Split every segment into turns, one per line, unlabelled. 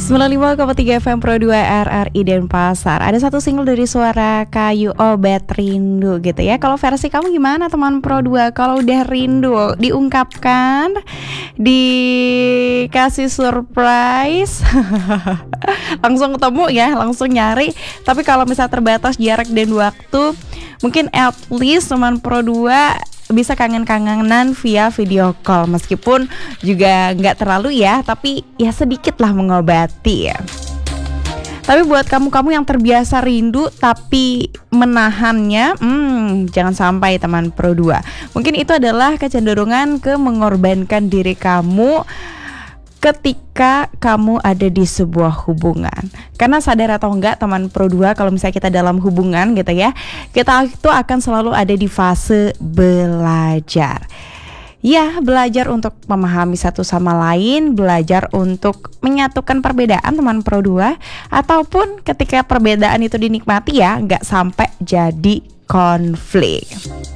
95,3 FM Pro 2 RRI Denpasar. Ada satu single dari Suara Kayu, Obat Rindu gitu ya. Kalau versi kamu gimana teman Pro 2? Kalau udah rindu diungkapkan, dikasih surprise langsung ketemu ya, langsung nyari. Tapi kalau misalnya terbatas jarak dan waktu, mungkin at least teman Pro 2 bisa kangen-kangenan via video call. Meskipun juga nggak terlalu ya, tapi ya sedikit lah mengobati ya. Tapi buat kamu-kamu yang terbiasa rindu tapi menahannya, jangan sampai teman Pro 2. Mungkin itu adalah kecenderungan ke mengorbankan diri kamu ketika kamu ada di sebuah hubungan. Karena sadar atau enggak teman Pro 2, kalau misalnya kita dalam hubungan gitu ya, kita itu akan selalu ada di fase belajar. Ya, belajar untuk memahami satu sama lain, belajar untuk menyatukan perbedaan teman Pro 2, ataupun ketika perbedaan itu dinikmati ya, nggak sampai jadi konflik.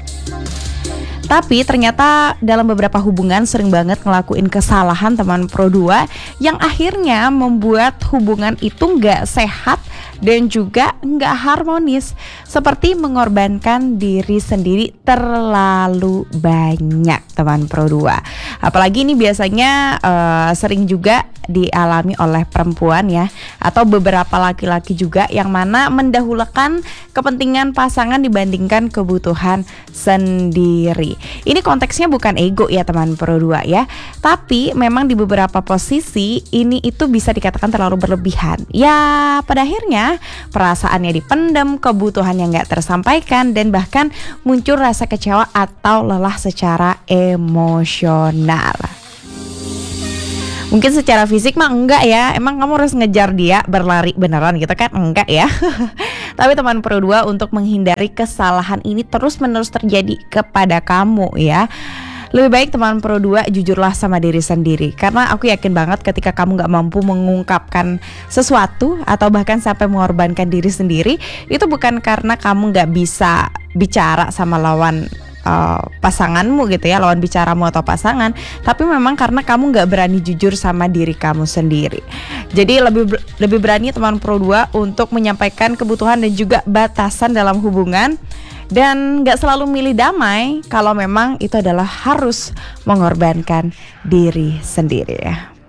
Tapi ternyata dalam beberapa hubungan sering banget ngelakuin kesalahan teman Pro 2 yang akhirnya membuat hubungan itu nggak sehat dan juga nggak harmonis. Seperti mengorbankan diri sendiri terlalu banyak teman Pro 2. Apalagi ini biasanya sering juga dialami oleh perempuan ya, atau beberapa laki-laki juga, yang mana mendahulukan kepentingan pasangan dibandingkan kebutuhan sendiri. Ini konteksnya bukan ego ya teman Pro 2 ya, tapi memang di beberapa posisi ini itu bisa dikatakan terlalu berlebihan. Ya pada akhirnya perasaannya dipendam, kebutuhannya nggak tersampaikan, dan bahkan muncul rasa kecewa atau lelah secara emosional. Mungkin secara fisik mah enggak ya, emang kamu harus ngejar dia berlari beneran gitu kan, enggak ya. Tapi teman Pro 2, untuk menghindari kesalahan ini terus-menerus terjadi kepada kamu ya, lebih baik teman Pro 2 jujurlah sama diri sendiri. Karena aku yakin banget ketika kamu gak mampu mengungkapkan sesuatu atau bahkan sampai mengorbankan diri sendiri, itu bukan karena kamu gak bisa bicara sama lawan pasanganmu gitu ya, lawan bicaramu atau pasangan, tapi memang karena kamu gak berani jujur sama diri kamu sendiri. Jadi lebih berani teman Pro 2 untuk menyampaikan kebutuhan dan juga batasan dalam hubungan, dan gak selalu milih damai kalau memang itu adalah harus mengorbankan diri sendiri ya.